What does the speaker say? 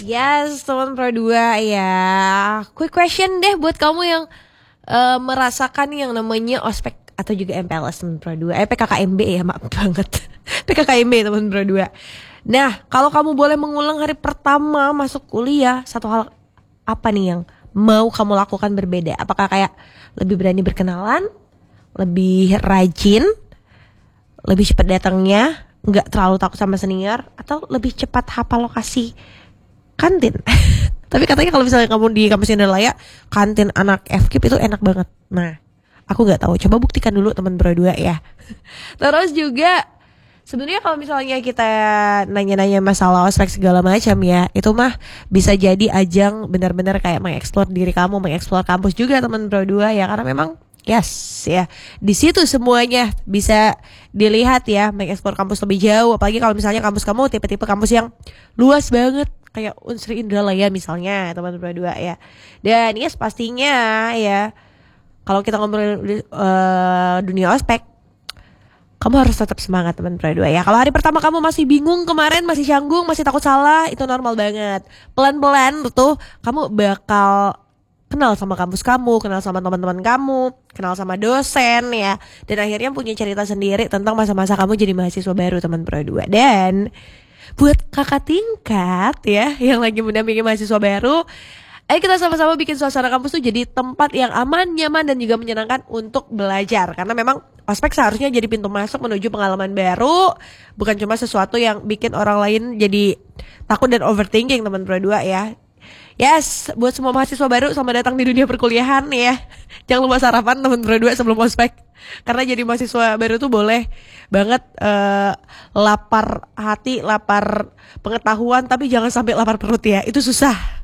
Yes, teman Pro 2 ya. Quick question deh buat kamu yang merasakan yang namanya ospek atau juga MPLS teman Pro 2. PKKMB ya, maaf banget. PKKMB teman Pro 2. Nah, kalau kamu boleh mengulang hari pertama masuk kuliah, satu hal apa nih yang mau kamu lakukan berbeda? Apakah kayak lebih berani berkenalan, lebih rajin, lebih cepat datangnya, nggak terlalu takut sama senior, atau lebih cepat hafal lokasi kantin? Tapi katanya kalau misalnya kamu di kampus Indonesia, kantin anak FKIP itu enak banget. Nah, aku nggak tahu. Coba buktikan dulu teman berdua ya. Terus juga sebenarnya kalau misalnya kita nanya-nanya masalah ospek segala macam ya, itu mah bisa jadi ajang benar-benar kayak mengeksplor diri kamu, mengeksplor kampus juga teman berdua ya, karena memang yes ya, di situ semuanya bisa dilihat ya, mengeksplor kampus lebih jauh. Apalagi kalau misalnya kampus kamu tipe-tipe kampus yang luas banget kayak Unsri Indralaya misalnya teman berdua ya. Dan yes pastinya ya, kalau kita ngomongin dunia ospek, kamu harus tetap semangat teman berdua ya. Kalau hari pertama kamu masih bingung kemarin, masih canggung, masih takut salah, itu normal banget. Pelan-pelan tuh kamu bakal kenal sama kampus kamu, kenal sama teman-teman kamu, kenal sama dosen ya. Dan akhirnya punya cerita sendiri tentang masa-masa kamu jadi mahasiswa baru teman berdua. Dan buat kakak tingkat ya yang lagi mendampingi mahasiswa baru, ayo kita sama-sama bikin suasana kampus tuh jadi tempat yang aman, nyaman, dan juga menyenangkan untuk belajar. Karena memang ospek seharusnya jadi pintu masuk menuju pengalaman baru, bukan cuma sesuatu yang bikin orang lain jadi takut dan overthinking teman berdua ya. Yes, buat semua mahasiswa baru, selamat datang di dunia perkuliahan ya. Jangan lupa sarapan teman berdua sebelum ospek. Karena jadi mahasiswa baru tuh boleh banget lapar hati, lapar pengetahuan, tapi jangan sampai lapar perut ya. Itu susah.